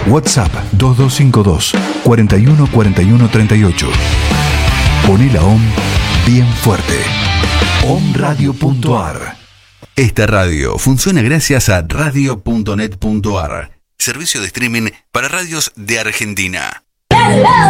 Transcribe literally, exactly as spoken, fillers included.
WhatsApp dos dos cinco dos, cuarenta y uno, cuarenta y uno, treinta y ocho. Poné la O M bien fuerte. omradio punto ar. Esta radio funciona gracias a radio punto net punto ar, servicio de streaming para radios de Argentina.